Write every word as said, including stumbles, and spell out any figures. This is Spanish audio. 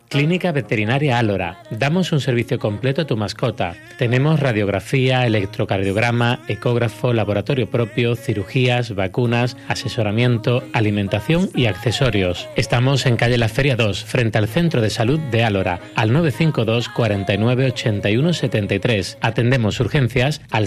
Clínica Veterinaria Álora. Damos un servicio completo a tu mascota. Tenemos radiografía, electrocardiograma, ecógrafo, laboratorio propio, cirugías, vacunas, asesoramiento, alimentación y accesorios. Estamos en calle La Feria dos, frente al Centro de Salud de Álora, al nueve cinco dos, cuarenta y nueve, ochenta y uno setenta y tres. Atendemos urgencias al